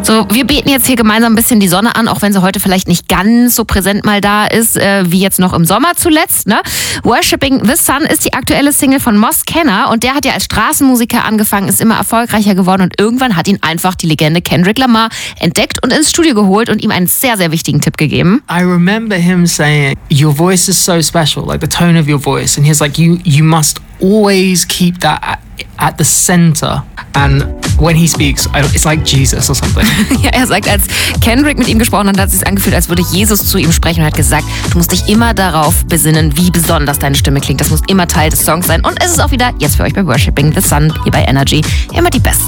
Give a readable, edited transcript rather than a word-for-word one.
So, wir beten jetzt hier gemeinsam ein bisschen die Sonne an, auch wenn sie heute vielleicht nicht ganz so präsent mal da ist, wie jetzt noch im Sommer zuletzt. Ne? Worshipping the Sun ist die aktuelle Single von Moss Kenner und der hat ja als Straßenmusiker angefangen, ist immer erfolgreicher geworden und irgendwann hat ihn einfach die Legende Kendrick Lamar entdeckt und ins Studio geholt und ihm einen sehr, sehr wichtigen Tipp gegeben. I remember him saying, your voice is so special, like the tone of your voice. And he's like, you must always keep that at the center. And when he speaks, it's like Jesus or something. Ja, er sagt, als Kendrick mit ihm gesprochen hat, hat es sich angefühlt, als würde Jesus zu ihm sprechen und hat gesagt, du musst dich immer darauf besinnen, wie besonders deine Stimme klingt. Das muss immer Teil des Songs sein. Und es ist auch wieder jetzt für euch bei Worshipping the Sun hier bei Energy immer die besten